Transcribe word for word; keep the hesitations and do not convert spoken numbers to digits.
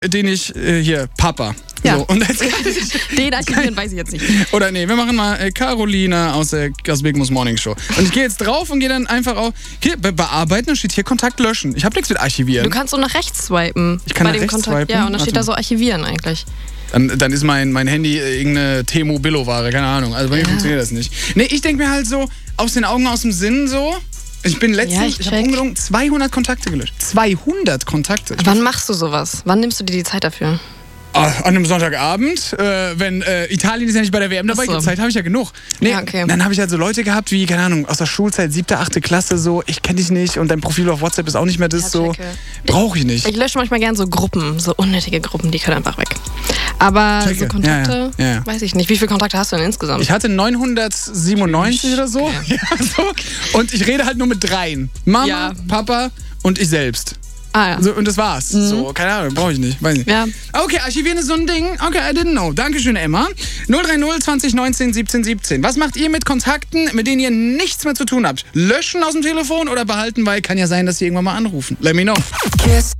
den ich, äh, hier, Papa. Ja. So, und jetzt kann ich, Den archivieren weiß ich jetzt nicht. Oder nee, wir machen mal äh, Caroline aus der aus Big Moose Morning Show. Und ich gehe jetzt drauf und gehe dann einfach auf, hier, be bearbeiten und steht hier Kontakt löschen. Ich habe nichts mit archivieren. Du kannst so nach rechts swipen. Ich kann bei nach dem rechts Kontakt. swipen? Ja, und dann steht Warte. da so archivieren eigentlich. Dann, dann ist mein, mein Handy äh, irgendeine Temu Billo-Ware, keine Ahnung. Also bei mir Ja. funktioniert das nicht. Nee, ich denke mir halt so, aus den Augen, aus dem Sinn so. Ich bin letztens, Ja, ich, ich habe check. ungelogen zweihundert Kontakte gelöscht. zweihundert Kontakte. Wann machst du sowas? Wann nimmst du dir die Zeit dafür? Ah, an einem Sonntagabend, äh, wenn äh, Italien ist ja nicht bei der W M dabei, Ach so. Zeit habe ich ja genug. Nee, Ja, okay. Dann habe ich halt so Leute gehabt, wie, keine Ahnung, aus der Schulzeit, siebte, achte Klasse, so, ich kenne dich nicht und dein Profil auf WhatsApp ist auch nicht mehr das, Ja, so, checke. brauche ich nicht. Ich lösche manchmal gern so Gruppen, so unnötige Gruppen, die können einfach weg. Aber Checke. so Kontakte, Ja, ja, ja. weiß ich nicht. Wie viele Kontakte hast du denn insgesamt? Ich hatte neunhundertsiebenundneunzig oder so. Ja, so. Und ich rede halt nur mit dreien. Mama, Ja. Papa und ich selbst. ah ja. So, und das war's. So, keine Ahnung, brauche ich nicht. Weiß nicht. Ja. Okay, archivieren ist so ein Ding. Okay, I didn't know. Dankeschön, Emma. null drei null zwanzig neunzehn siebzehn siebzehn. Was macht ihr mit Kontakten, mit denen ihr nichts mehr zu tun habt? Löschen aus dem Telefon oder behalten, weil kann ja sein, dass sie irgendwann mal anrufen. Let me know. Kiss.